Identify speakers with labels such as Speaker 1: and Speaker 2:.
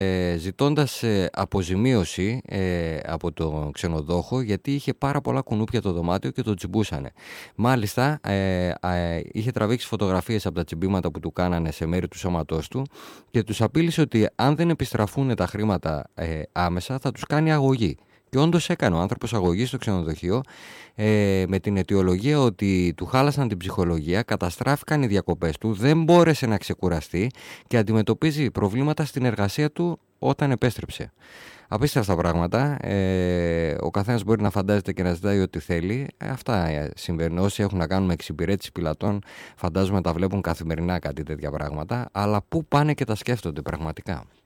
Speaker 1: ζητώντας αποζημίωση από τον ξενοδόχο, γιατί είχε πάρα πολλά κουνούπια το δωμάτιο και το τσιμπούσανε. Μάλιστα είχε τραβήξει φωτογραφίες από τα τσιμπήματα που του κάνανε σε μέρη του σώματός του και τους απείλησε ότι αν δεν επιστραφούν τα χρήματα άμεσα θα τους κάνει αγωγή. Και όντως έκανε ο άνθρωπος αγωγή στο ξενοδοχείο, με την αιτιολογία ότι του χάλασαν την ψυχολογία, καταστράφηκαν οι διακοπές του, δεν μπόρεσε να ξεκουραστεί και αντιμετωπίζει προβλήματα στην εργασία του όταν επέστρεψε. Απίστευτα πράγματα. Ο καθένας μπορεί να φαντάζεται και να ζητάει ό,τι θέλει. Αυτά συμβαίνουν. Όσοι έχουν να κάνουν με εξυπηρέτηση πιλατών, φαντάζομαι τα βλέπουν καθημερινά κάτι τέτοια πράγματα. Αλλά πού πάνε και τα σκέφτονται πραγματικά.